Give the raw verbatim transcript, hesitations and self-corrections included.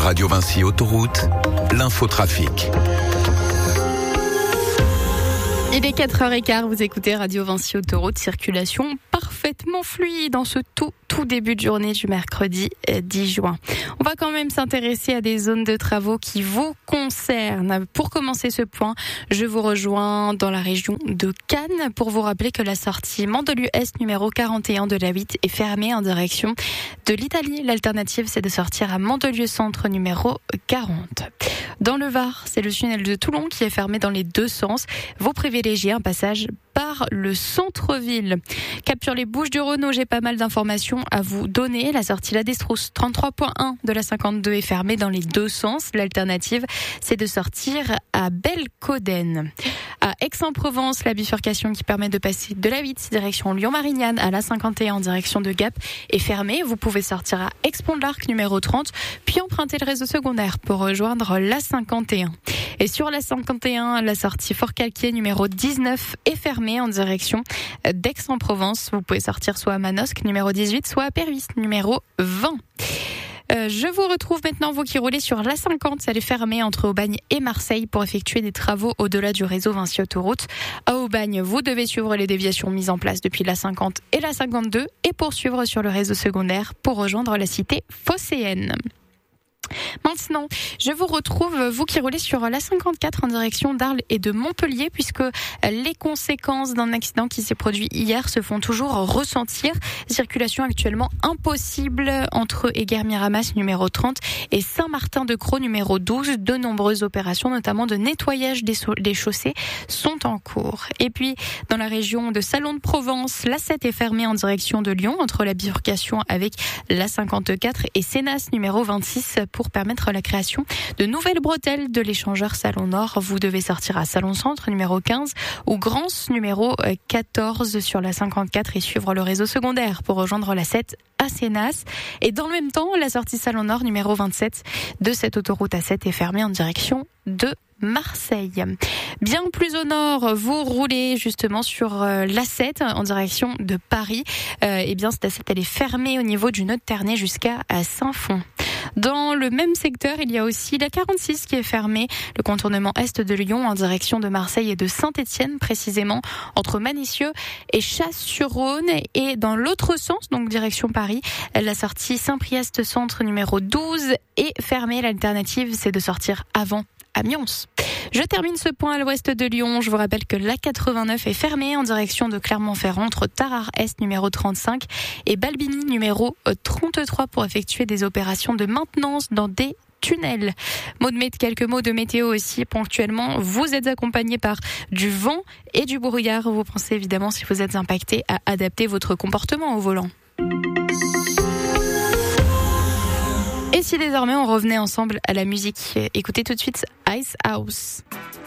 Radio Vinci Autoroute, l'infotrafic. Il est quatre heures quinze, vous écoutez Radio Vinci Autoroute, circulation parfaitement fluide dans ce tout, tout début de journée du mercredi dix juin. On va quand même s'intéresser à des zones de travaux qui vous concernent. Pour commencer ce point, je vous rejoins dans la région de Cannes pour vous rappeler que la sortie Mandelieu-Est numéro quarante et un de la huit est fermée en direction de l'Italie. L'alternative, c'est de sortir à Mandelieu-Centre numéro quarante. Dans le Var, c'est le tunnel de Toulon qui est fermé dans les deux sens. Vous privilégiez un passage par le centre-ville. Cap sur les Bouches-du-Rhône, j'ai pas mal d'informations à vous donner. La sortie La Destrousse trente-trois point un de la cinquante-deux est fermée dans les deux sens. L'alternative, c'est de sortir à Belcoden. À Aix-en-Provence, la bifurcation qui permet de passer de la huit direction Lyon-Marignane à la cinquante et un en direction de Gap est fermée. Vous pouvez sortir à Aix-Pont-de-l'Arc numéro trente, puis emprunter le réseau secondaire pour rejoindre la cinquante et un. Et sur la cinquante et un, la sortie Fort-Calquier numéro dix-neuf est fermée en direction d'Aix-en-Provence. Vous pouvez sortir soit à Manosque numéro dix-huit, soit à Pervis numéro vingt. Euh, je vous retrouve maintenant, vous qui roulez sur l'A cinquante. Elle est fermée entre Aubagne et Marseille pour effectuer des travaux au-delà du réseau Vinci Autoroute. À Aubagne, vous devez suivre les déviations mises en place depuis l'A cinquante et l'A cinquante-deux et poursuivre sur le réseau secondaire pour rejoindre la cité phocéenne. Maintenant, je vous retrouve, vous qui roulez sur l'A cinquante-quatre en direction d'Arles et de Montpellier, puisque les conséquences d'un accident qui s'est produit hier se font toujours ressentir. Circulation actuellement impossible entre Éguerre-Miramas numéro trente et Saint-Martin-de-Crau numéro douze. De nombreuses opérations, notamment de nettoyage des, so- des chaussées, sont en cours. Et puis, dans la région de Salon de Provence, l'A sept est fermée en direction de Lyon, entre la bifurcation avec l'A cinquante-quatre et Sénas numéro vingt-six, pour permettre la création de nouvelles bretelles de l'échangeur Salon Nord. Vous devez sortir à Salon Centre numéro quinze ou Grance numéro quatorze sur la cinquante-quatre et suivre le réseau secondaire pour rejoindre la sept à Sénas. Et dans le même temps, la sortie Salon Nord numéro vingt-sept de cette autoroute A sept est fermée en direction de Marseille. Bien plus au nord, vous roulez justement sur euh, l'A sept en direction de Paris. Euh, et bien cette A sept, elle est fermée au niveau du nœud de Ternay jusqu'à Saint-Fond. Dans le même secteur, il y a aussi la quarante-six qui est fermée, le contournement est de Lyon en direction de Marseille et de Saint-Étienne, précisément entre Manessieux et Chasse-sur-Rhône. Et dans l'autre sens, donc direction Paris, la sortie Saint-Priest Centre numéro douze est fermée. L'alternative, c'est de sortir avant Amiens. Je termine ce point à l'ouest de Lyon. Je vous rappelle que l'A quatre-vingt-neuf est fermée en direction de Clermont-Ferrand entre Tarare-Est numéro trente-cinq et Balbini numéro trente-trois pour effectuer des opérations de maintenance dans des tunnels. Mots de mét- quelques mots de météo aussi ponctuellement. Vous êtes accompagné par du vent et du brouillard. Vous pensez évidemment, si vous êtes impacté, à adapter votre comportement au volant. Et si désormais on revenait ensemble à la musique, écoutez tout de suite Ice House.